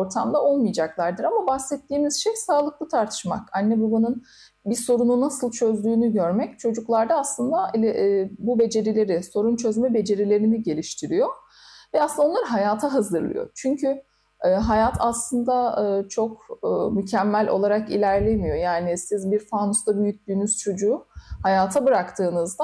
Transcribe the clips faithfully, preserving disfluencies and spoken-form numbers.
ortamda olmayacaklardır. Ama bahsettiğimiz şey sağlıklı tartışmak. Anne babanın bir sorunu nasıl çözdüğünü görmek çocuklarda aslında e, bu becerileri, sorun çözme becerilerini geliştiriyor. Ve aslında onları hayata hazırlıyor. Çünkü e, hayat aslında e, çok e, mükemmel olarak ilerlemiyor. Yani siz bir fanusta büyüttüğünüz çocuğu hayata bıraktığınızda,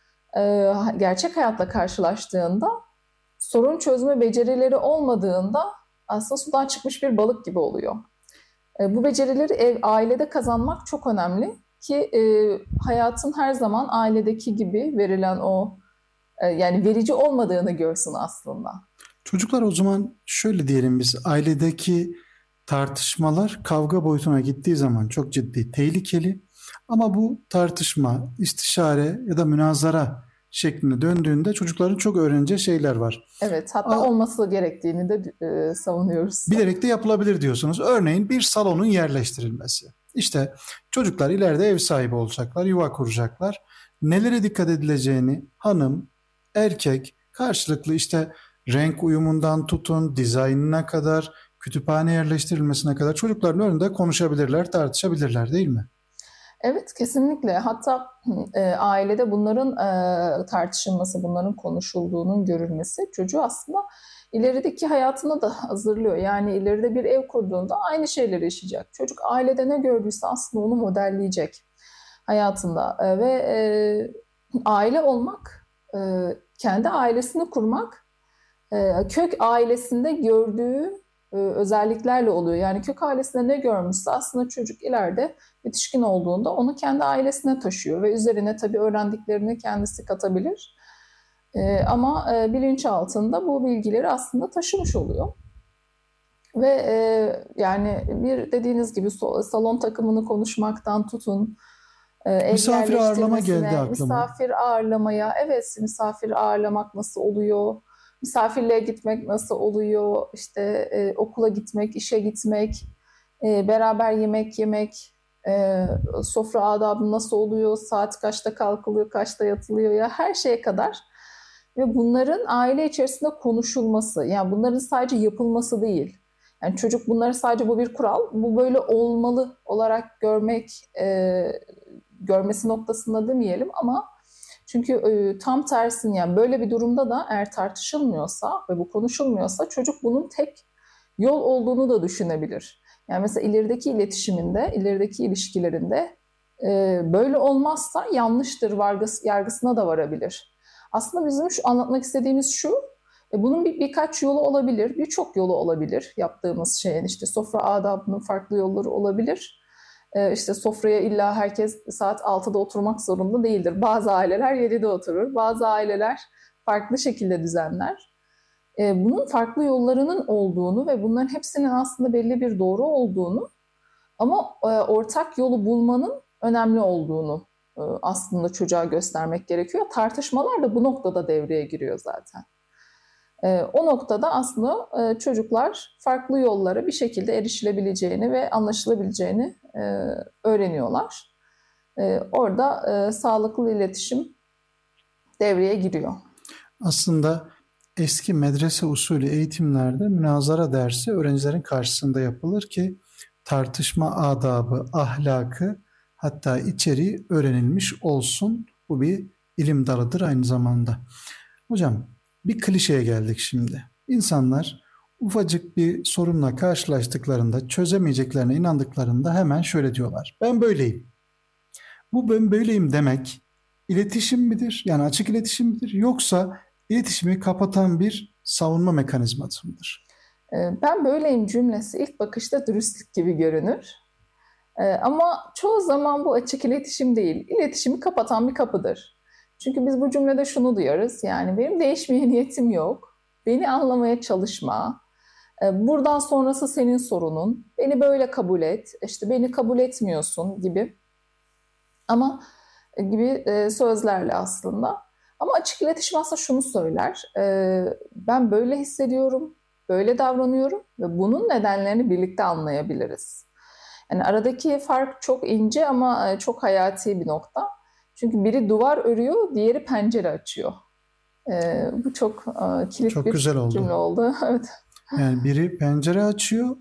e, gerçek hayatla karşılaştığında, sorun çözme becerileri olmadığında aslında sudan çıkmış bir balık gibi oluyor. E, bu becerileri ev, ailede kazanmak çok önemli ki e, hayatın her zaman ailedeki gibi verilen o e, yani verici olmadığını görsün aslında. Çocuklar o zaman şöyle diyelim, biz ailedeki tartışmalar kavga boyutuna gittiği zaman çok ciddi, tehlikeli. Ama bu tartışma, istişare ya da münazara şeklinde döndüğünde çocukların çok öğreneceği şeyler var. Evet, hatta A- olması gerektiğini de e, savunuyoruz. Bilerek de yapılabilir diyorsunuz. Örneğin bir salonun yerleştirilmesi. İşte çocuklar ileride ev sahibi olacaklar, yuva kuracaklar. Nelere dikkat edileceğini hanım, erkek karşılıklı işte renk uyumundan tutun, dizaynına kadar, kütüphane yerleştirilmesine kadar çocukların önünde konuşabilirler, tartışabilirler, değil mi? Evet, kesinlikle. Hatta e, ailede bunların e, tartışılması, bunların konuşulduğunun görülmesi çocuğu aslında ilerideki hayatına da hazırlıyor. Yani ileride bir ev kurduğunda aynı şeyleri yaşayacak. Çocuk ailede ne gördüyse aslında onu modelleyecek hayatında. E, ve e, aile olmak, e, kendi ailesini kurmak, e, kök ailesinde gördüğü e, özelliklerle oluyor. Yani kök ailesinde ne görmüşse aslında çocuk ileride yetişkin olduğunda onu kendi ailesine taşıyor ve üzerine tabii öğrendiklerini kendisi katabilir. E, ama e, bilinç altında bu bilgileri aslında taşımış oluyor. Ve e, yani bir dediğiniz gibi salon takımını konuşmaktan tutun, e, ev Misafir ağırlama geldi yerleştirmesine, aklıma. misafir ağırlamaya, evet misafir ağırlamak nasıl oluyor, misafirliğe gitmek nasıl oluyor, işte e, okula gitmek, işe gitmek, e, beraber yemek yemek, e, sofra adabı nasıl oluyor, saat kaçta kalkılıyor, kaçta yatılıyor ya her şeye kadar. Ve bunların aile içerisinde konuşulması, yani bunların sadece yapılması değil. Yani çocuk bunları sadece bu bir kural, bu böyle olmalı olarak görmek, e, görmesi noktasında demeyelim ama çünkü e, tam tersini yani böyle bir durumda da eğer tartışılmıyorsa ve bu konuşulmuyorsa çocuk bunun tek yol olduğunu da düşünebilir. Yani mesela ilerideki iletişiminde, ilerideki ilişkilerinde e, böyle olmazsa yanlıştır vargıs, yargısına da varabilir. Aslında bizim şu anlatmak istediğimiz şu, e, bunun bir, birkaç yolu olabilir, birçok yolu olabilir yaptığımız şeyin. İşte sofra adabının farklı yolları olabilir. E, işte sofraya illa herkes saat altıda oturmak zorunda değildir. Bazı aileler yedide oturur, bazı aileler farklı şekilde düzenler. E, bunun farklı yollarının olduğunu ve bunların hepsinin aslında belli bir doğru olduğunu ama e, ortak yolu bulmanın önemli olduğunu e, aslında çocuğa göstermek gerekiyor. Tartışmalar da bu noktada devreye giriyor zaten. E, o noktada aslında e, çocuklar farklı yollara bir şekilde erişilebileceğini ve anlaşılabileceğini e, öğreniyorlar. E, orada e, sağlıklı iletişim devreye giriyor. Aslında eski medrese usulü eğitimlerde münazara dersi öğrencilerin karşısında yapılır ki tartışma adabı, ahlakı, hatta içeriği öğrenilmiş olsun. Bu bir ilim dalıdır aynı zamanda. Hocam, bir klişeye geldik şimdi. İnsanlar ufacık bir sorunla karşılaştıklarında, çözemeyeceklerine inandıklarında hemen şöyle diyorlar: ben böyleyim. Bu ben böyleyim demek iletişim midir? Yani açık iletişim midir? Yoksa iletişimi kapatan bir savunma mekanizması mıdır? E, ben böyleyim cümlesi ilk bakışta dürüstlük gibi görünür. E, ama çoğu zaman bu açık iletişim değil, iletişimi kapatan bir kapıdır. Çünkü biz bu cümlede şunu duyarız, yani benim değişmeye niyetim yok, beni anlamaya çalışma, e, buradan sonrası senin sorunun, beni böyle kabul et, işte beni kabul etmiyorsun gibi ama e, gibi e, sözlerle aslında. Ama açık iletişim aslında şunu söyler, e, ben böyle hissediyorum, böyle davranıyorum ve bunun nedenlerini birlikte anlayabiliriz. Yani aradaki fark çok ince ama e, çok hayati bir nokta. Çünkü biri duvar örüyor, diğeri pencere açıyor. Ee, bu çok e, kilit Çok bir güzel cümle oldu. oldu. Evet. Yani biri pencere açıyor,